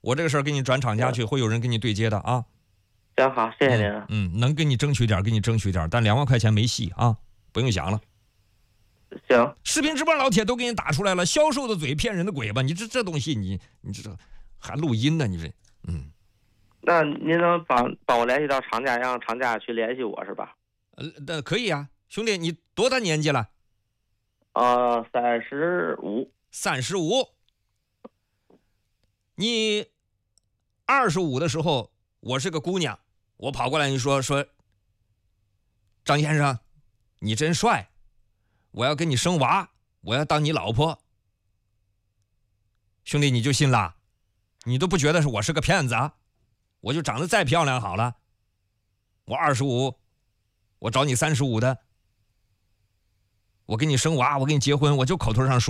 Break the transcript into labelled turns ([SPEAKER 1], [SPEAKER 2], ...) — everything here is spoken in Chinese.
[SPEAKER 1] 我这个事儿给你转厂家去，会有人给你对接的啊。
[SPEAKER 2] 行好，谢谢您啊。
[SPEAKER 1] 能给你争取点，给你争取点，但2万块钱没戏啊，不用想了。
[SPEAKER 2] 行，
[SPEAKER 1] 视频直播老铁都给你打出来了，销售的嘴骗人的鬼吧？你这东西你这还录音呢？你这
[SPEAKER 2] 那您能帮我联系到厂家，让厂家去联系我是吧？
[SPEAKER 1] 那可以啊，兄弟，你多大年纪了
[SPEAKER 2] ？35。
[SPEAKER 1] 35。你25的时候，我是个姑娘，我跑过来，你说张先生，你真帅，我要跟你生娃，我要当你老婆。兄弟，你就信了？你都不觉得我是个骗子啊？我就长得再漂亮好了，我25，我找你35的，我给你生娃，我给你结婚，我就口头上说。